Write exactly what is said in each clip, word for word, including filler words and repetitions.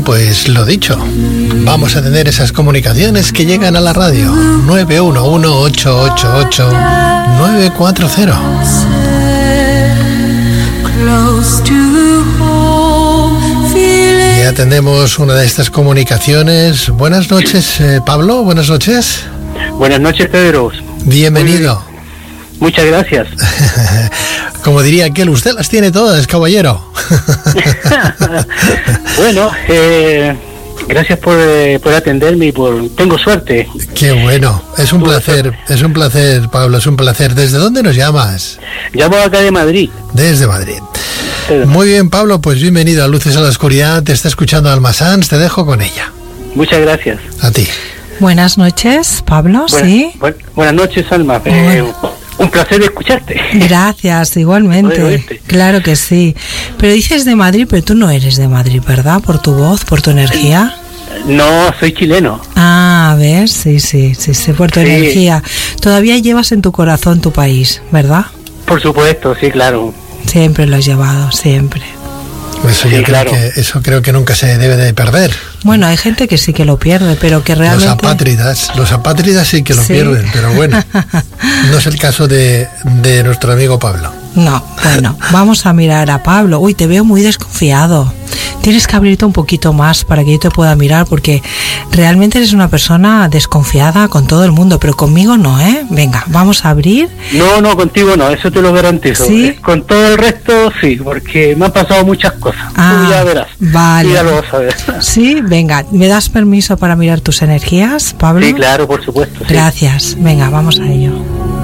pues lo dicho, vamos a tener esas comunicaciones que llegan a la radio. nueve uno uno, ocho ocho ocho, nueve cuatro cero. Y atendemos una de estas comunicaciones. Buenas noches, eh, Pablo, buenas noches. Buenas noches, Pedro. Bienvenido. Muy, muchas gracias. Como diría aquel, usted las tiene todas, caballero. Bueno, eh, gracias por, eh, por atenderme y por... Tengo suerte. Qué bueno, es un placer, es un placer, Pablo, es un placer. ¿Desde dónde nos llamas? Llamo acá de Madrid. Desde Madrid. Muy bien, Pablo, pues bienvenido a Luces a la Oscuridad. Te está escuchando Alma Sanz, te dejo con ella. Muchas gracias. A ti. Buenas noches, Pablo, Buena, ¿sí? Bu buenas noches, Alma. Eh, un placer escucharte. Gracias, igualmente. Claro que sí. Pero dices de Madrid, pero tú no eres de Madrid, ¿verdad? Por tu voz, por tu energía. No, soy chileno. Ah, a ver, sí, sí, sí, sí, por tu sí. energía. Todavía llevas en tu corazón tu país, ¿verdad? Por supuesto, sí, claro. Siempre lo has llevado, siempre. Eso, yo sí, creo claro. que, eso creo que nunca se debe de perder. Bueno, hay gente que sí que lo pierde, pero que realmente... Los apátridas, los apátridas sí que lo ¿Sí? pierden, pero bueno, no es el caso de, de nuestro amigo Pablo. No, bueno, vamos a mirar a Pablo. Uy, te veo muy desconfiado. Tienes que abrirte un poquito más para que yo te pueda mirar, porque realmente eres una persona desconfiada con todo el mundo, pero conmigo no, ¿eh? Venga, vamos a abrir. No, no, contigo no, eso te lo garantizo. ¿Sí? Con todo el resto, sí, porque me han pasado muchas cosas. Ah, tú ya verás. Vale. Tú ya lo vas a ver. Sí, venga, ¿me das permiso para mirar tus energías, Pablo? Sí, claro, por supuesto. Sí. Gracias, venga, vamos a ello.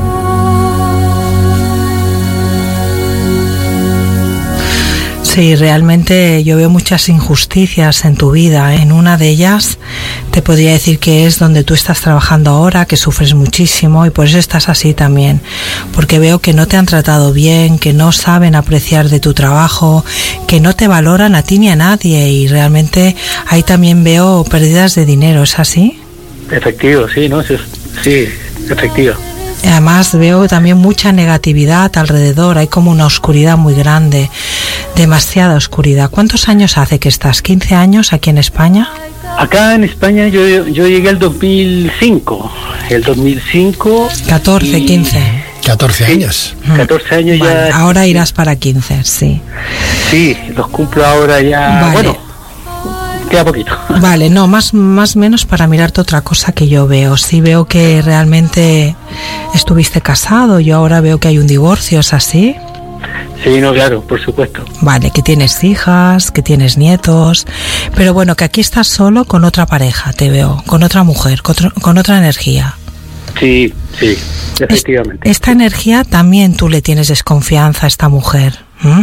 Sí, realmente yo veo muchas injusticias en tu vida. En una de ellas te podría decir que es donde tú estás trabajando ahora, que sufres muchísimo y por eso estás así también. Porque veo que no te han tratado bien, que no saben apreciar de tu trabajo, que no te valoran a ti ni a nadie y realmente ahí también veo pérdidas de dinero, ¿es así? Efectivo, sí, ¿no? Sí, sí, efectivo. Además veo también mucha negatividad alrededor, hay como una oscuridad muy grande, demasiada oscuridad. ¿Cuántos años hace que estás? ¿quince años aquí en España? Acá en España yo, yo llegué el dos mil cinco, el dos mil cinco... catorce, y... quince. catorce años. Sí, catorce años vale, ya... Ahora irás para quince, sí. Sí, los cumplo ahora ya, vale. Bueno... Queda poquito. Vale, no, más más menos para mirarte otra cosa que yo veo. Sí veo que realmente estuviste casado, yo ahora veo que hay un divorcio, ¿es así? Sí, no, claro, por supuesto. Vale, que tienes hijas, que tienes nietos, pero bueno, que aquí estás solo con otra pareja, te veo, con otra mujer, con, otro, con otra energía. Sí, sí, efectivamente. Esta energía también tú le tienes desconfianza a esta mujer, ¿m?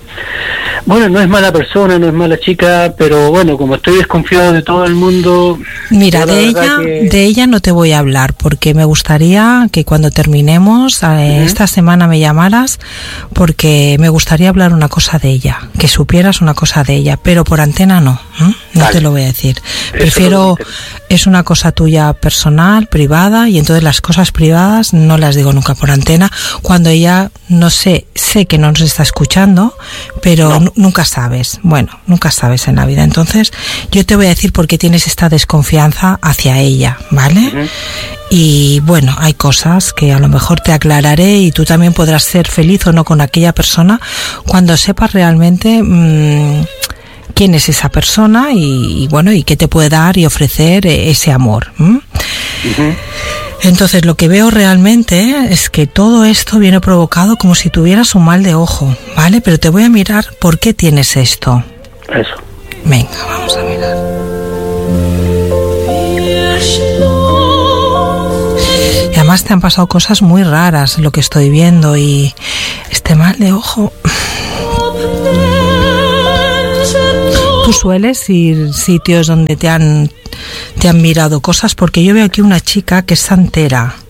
Bueno, no es mala persona, no es mala chica, pero bueno, como estoy desconfiado de todo el mundo... Mira, de ella, que... de ella no te voy a hablar, porque me gustaría que cuando terminemos, eh, uh-huh. esta semana me llamaras, porque me gustaría hablar una cosa de ella, que supieras una cosa de ella, pero por antena no, ¿eh? No vale. Te lo voy a decir. Eso Prefiero, es una cosa tuya personal, privada, y entonces las cosas privadas no las digo nunca por antena, cuando ella, no sé, sé que no nos está escuchando, pero no. Nunca sabes, bueno, nunca sabes en la vida. Entonces, yo te voy a decir por qué tienes esta desconfianza hacia ella, ¿vale? Uh-huh. Y bueno, hay cosas que a lo mejor te aclararé y tú también podrás ser feliz o no con aquella persona cuando sepas realmente mmm, quién es esa persona y, y bueno, y qué te puede dar y ofrecer ese amor. ¿Mm? Uh-huh. Entonces lo que veo realmente es que todo esto viene provocado como si tuvieras un mal de ojo, ¿vale? Pero te voy a mirar por qué tienes esto. Eso. Venga, vamos a mirar. Y además te han pasado cosas muy raras, lo que estoy viendo, y este mal de ojo... ¿Tú sueles ir sitios donde te han... te han mirado cosas? Porque yo veo aquí una chica que es santera.